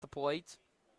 the plate.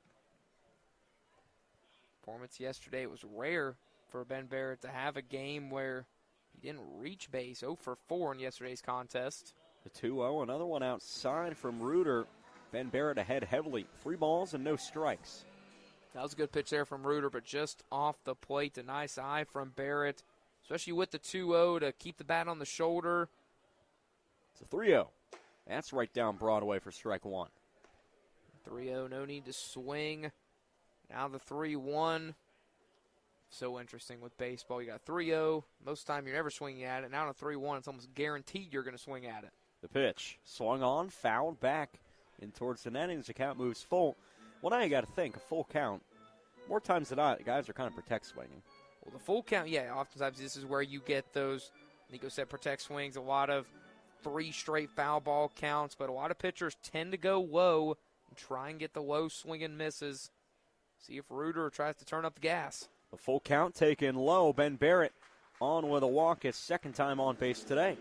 Performance yesterday, it was rare for Ben Barrett to have a game where he didn't reach base. 0 for 4 in yesterday's contest. The 2-0, another one outside from Reuter. Ben Barrett ahead heavily. 3 balls and no strikes. That was a good pitch there from Reuter, but just off the plate. A nice eye from Barrett, especially with the 2-0 to keep the bat on the shoulder. It's a 3-0. That's right down Broadway for strike 1. 3-0, no need to swing. Now the 3-1. So interesting with baseball. You got 3-0. Most of the time you're never swinging at it. Now on a 3-1, it's almost guaranteed you're going to swing at it. The pitch. Swung on, fouled back in towards the netting as the count moves full. Well, now you got to think, a full count. More times than not, guys are kind of protect swinging. Well, the full count, yeah, oftentimes this is where you get those Nico said protect swings, a lot of 3 straight foul ball counts, but a lot of pitchers tend to go low and try and get the low swing and misses. See if Reuter tries to turn up the gas. A full count taken low. Ben Barrett on with a walk, his second time on base today.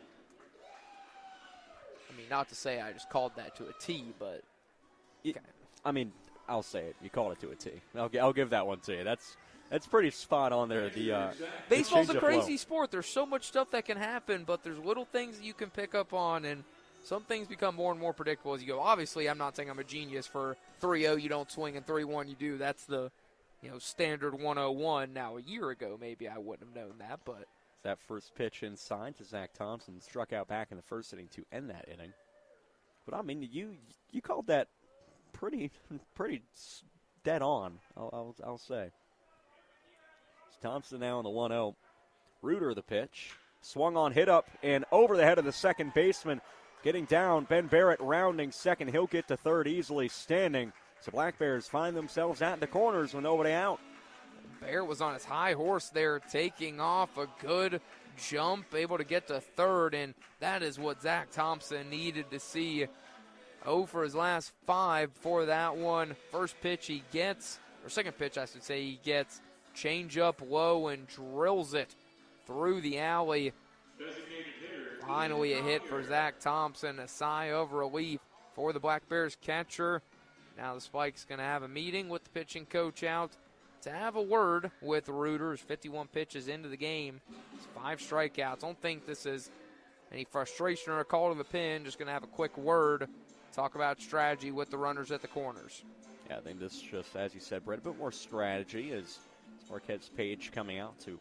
I mean, not to say I just called that to a T, but... Okay. I mean, I'll say it. You called it to a T. I'll give that one to you. That's pretty spot on there. Baseball's a crazy sport. There's so much stuff that can happen, but there's little things that you can pick up on, and some things become more and more predictable as you go. Obviously, I'm not saying I'm a genius for 3-0 you don't swing and 3-1 you do. That's the standard 101. Now, a year ago, maybe I wouldn't have known that, but that first pitch inside to Zach Thompson struck out back in the first inning to end that inning. But I mean, you called that pretty dead on. I'll say. It's Thompson now on the 1-0. Reuter the pitch, swung on, hit up and over the head of the second baseman. Getting down, Ben Barrett rounding second. He'll get to third easily standing. So Black Bears find themselves at the corners with nobody out. Barrett was on his high horse there, taking off a good jump, able to get to third, and that is what Zach Thompson needed to see. 0 for his last 5 for that one. First pitch he gets, or second pitch I should say he gets, change up low and drills it through the alley. Finally a hit for Zach Thompson, a sigh of relief for the Black Bears catcher. Now the Spike's going to have a meeting with the pitching coach out to have a word with Reuter. 51 pitches into the game. It's 5 strikeouts. Don't think this is any frustration or a call to the pen. Just going to have a quick word, talk about strategy with the runners at the corners. Yeah, I think this is just, as you said, Brett, a bit more strategy as Marquette's Page coming out to,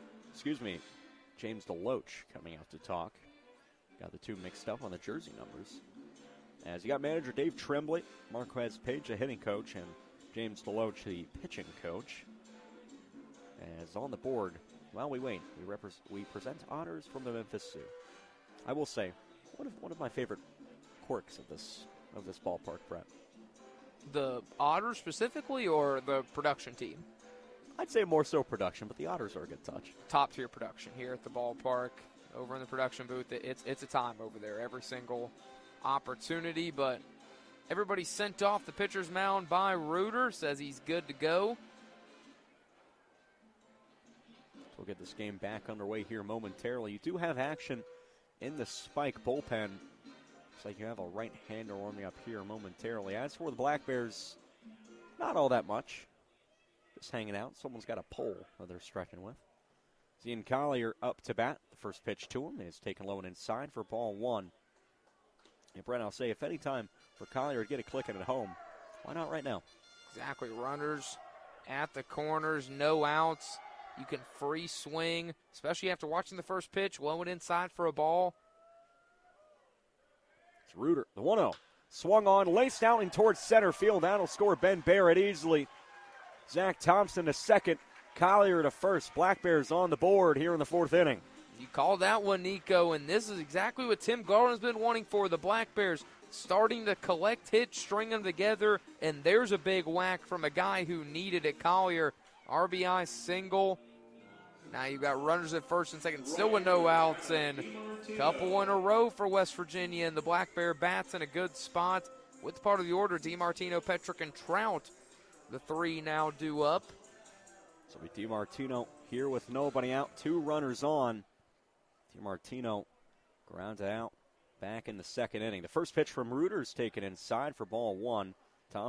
James DeLoach coming out to talk. Got the two mixed up on the jersey numbers. As you got manager Dave Tremblay, Marquez Page, the hitting coach, and James DeLoach, the pitching coach. As on the board, while we wait, we present honors from the Memphis Sioux. I will say, one of my favorite quirks of this ballpark, Brett. The Otters specifically, or the production team? I'd say more so production, but the Otters are a good touch. Top tier production here at the ballpark. Over in the production booth, it's a time over there. Every single opportunity, but everybody sent off the pitcher's mound by Reuter. Says he's good to go. We'll get this game back underway here momentarily. You do have action in the Spike bullpen. Looks like you have a right-hander warming up here momentarily. As for the Black Bears, not all that much. Just hanging out. Someone's got a pole that they're stretching with. Zian Collier up to bat. The first pitch to him is taken low and inside for ball 1. And Brent, I'll say, if any time for Collier to get a clicking at home, why not right now? Exactly. Runners at the corners, no outs. You can free swing, especially after watching the first pitch, low and inside for a ball. It's Reuter, the 1-0. Swung on, laced out and towards center field. That'll score Ben Barrett easily. Zach Thompson to second. Collier to first. Black Bears on the board here in the 4th inning. You called that one, Nico, and this is exactly what Tim Garland's been wanting for the Black Bears. Starting to collect hits, string them together, and there's a big whack from a guy who needed it. Collier, RBI single. Now you've got runners at first and second, still with no outs, and a couple in a row for West Virginia, and the Black Bear bats in a good spot. With part of the order, DiMartino, Petrick, and Trout. The 3 now due up. So DiMartino here with nobody out, 2 runners on. DiMartino grounds out back in the 2nd inning. The first pitch from Reuter is taken inside for ball 1.